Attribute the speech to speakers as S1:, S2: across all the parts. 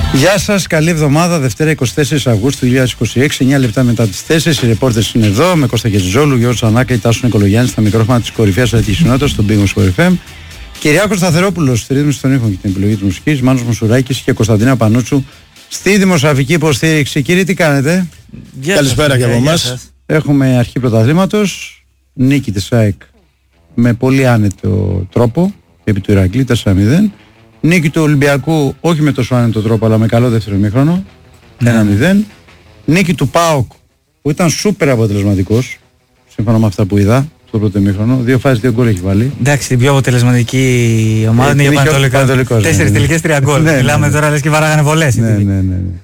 S1: Γεια σας, καλή εβδομάδα, Δευτέρα 24 Αυγούστου 2026, 9 λεπτά μετά τις 4. Οι ρεπόρτες είναι εδώ με Κώστα Κετζόλου, Γιώργο Τσανάκα, Τάσο Νικολογιάννη στα μικρόφωνα της κορυφαίας αθλητικής στον Big Wings FM. Κυριάκος Σταθερόπουλος στη ρύθμιση των ήχων και την επιλογή της μουσικής, Μάνος Μουσουράκης και Κωνσταντίνα Πανούτσου στη δημοσιογραφική υποστήριξη. Κύριε, τι κάνετε?
S2: Καλησπέρα και από εμάς.
S1: Έχουμε αρχή πρωταθλήματος, νίκη της ΑΕΚ με πολύ άνετο τρόπο επί του Ηρακλή 4-0. Νίκη του Ολυμπιακού, όχι με τόσο άνετο τρόπο, αλλά με καλό δεύτερο ημίχρονο, 1-0. Νίκη του ΠΑΟΚ, που ήταν σούπερ αποτελεσματικός, σύμφωνα με αυτά που είδα, στο πρώτο ημίχρονο. 2 φάσεις, 2 γκολ έχει βάλει.
S3: Εντάξει, την πιο αποτελεσματική ομάδα είναι η Πανετολικός. 4 τελικές, 3 γκολ. Μιλάμε τώρα, λες και βαράγανε βολές.
S1: Ναι.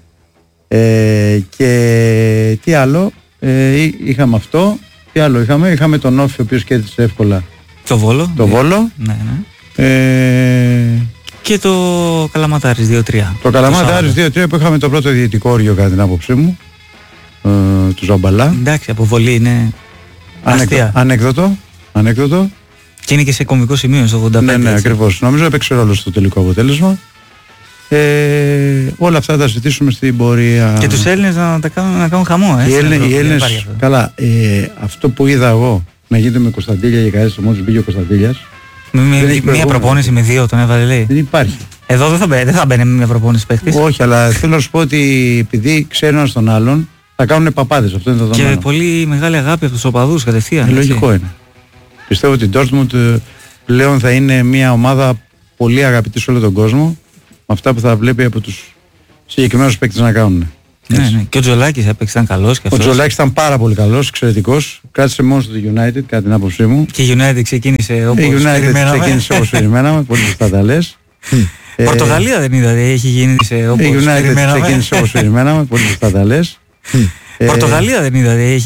S1: Και τι άλλο, είχαμε αυτό. Τι άλλο είχαμε? Είχαμε τον Όφη, ο οποίος κέρδισε εύκολα
S3: το Βόλο.
S1: Ναι.
S3: Και το Καλαματάρης 2-3.
S1: Το Καλαματάρης 2-3 που είχαμε το πρώτο διαιτητικό όριο κατά την άποψή μου, του Ζαμπαλά.
S3: Εντάξει, αποβολή είναι αστεία.
S1: Ανέκδοτο.
S3: Και είναι και σε κομβικό σημείο στο 85.
S1: Ναι, ακριβώς. Νομίζω έπαιξε ρόλο στο τελικό αποτέλεσμα. Όλα αυτά θα συζητήσουμε στην πορεία.
S3: Και τους Έλληνες να κάνουν χαμό.
S1: Οι Έλληνες, καλά, αυτό που είδα εγώ να γίνεται με Κωνσταντήλια για κανένας, μόλις μπήκε ο Κωνσταντήλιας.
S3: Μία προπόνηση με 2 τον έβαλε, λέει.
S1: Δεν υπάρχει.
S3: Εδώ δεν θα μπαίνει με μια προπόνηση παίχτης.
S1: Όχι, αλλά θέλω να σου πω ότι επειδή ξέρουν ένας τον άλλον, θα κάνουν παπάδες. Αυτό είναι το δεδομένο.
S3: Και πολύ μεγάλη αγάπη από τους οπαδούς κατευθείαν.
S1: Λογικό είναι. Πιστεύω ότι η Dortmund πλέον θα είναι μια ομάδα πολύ αγαπητή σε όλο τον κόσμο, με αυτά που θα βλέπει από τους συγκεκριμένους παίκτες να κάνουν.
S3: Ναι. Και ο Τζολάκης έπαιξε, ήταν καλός.
S1: Ο Τζολάκης ήταν πάρα πολύ καλός, εξαιρετικός. Κράτησε μόνο στο United, κατά την άποψή μου.
S3: Και η United ξεκίνησε όπως
S1: περιμέναμε. Πολύ σωστά τα λες.
S3: Πορτογαλία δεν είδατε, έχει γίνει όπως περιμέναμε.
S1: Ξεκίνησε όπως περιμέναμε. Πολύ σωστά τα λες.
S3: Πορτογαλία δεν είδατε,